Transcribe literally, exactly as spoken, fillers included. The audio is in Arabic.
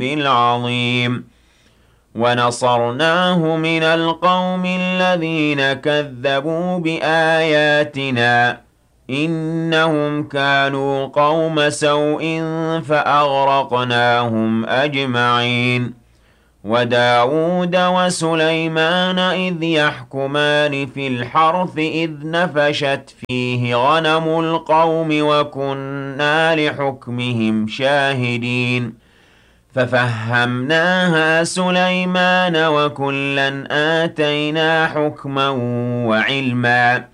العظيم ونصرناه من القوم الذين كذبوا بآياتنا إنهم كانوا قوم سوء فأغرقناهم أجمعين وداود وسليمان إذ يحكمان في الحرث إذ نفشت فيه غنم القوم وكنا لحكمهم شاهدين ففهمناها سليمان وكلا آتينا حكما وعلما